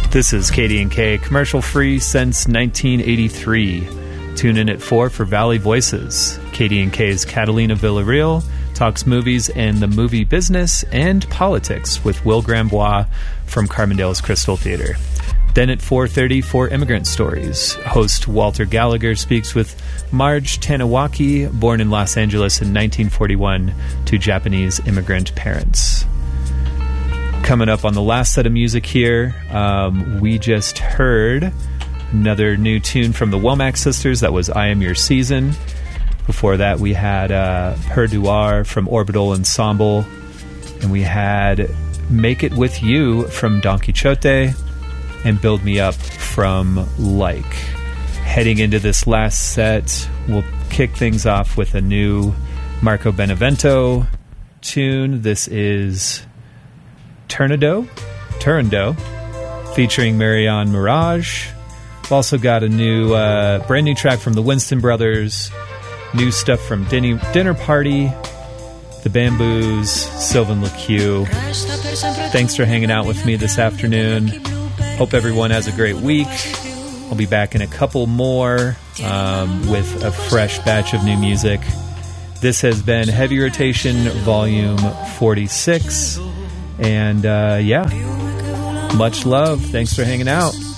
This is KD&K, commercial-free since 1983. Tune in at 4 for Valley Voices. KD&K's Catalina Villarreal talks movies and the movie business and politics with Will Grambois from Carbondale's Crystal Theater. Then at 4:30 for Immigrant Stories. Host Walter Gallagher speaks with Marge Tanawaki, born in Los Angeles in 1941 to Japanese immigrant parents. Coming up on the last set of music here, we just heard another new tune from the Womack Sisters. That was I Am Your Season. Before that, we had Perduar from Orbital Ensemble. And we had Make It With You from Don Quixote. And Build Me Up from Like. Heading into this last set, we'll kick things off with a new Marco Benevento tune. This is Turando, featuring Marianne Mirage. We've also got a new, brand new track from the Winston Brothers, new stuff from Dinner Party, the Bamboos, Sylvan LeCue. Thanks for hanging out with me this afternoon. Hope everyone has a great week. I'll be back in a couple more with a fresh batch of new music. This has been Heavy Rotation Volume 46. And, much love. Thanks for hanging out.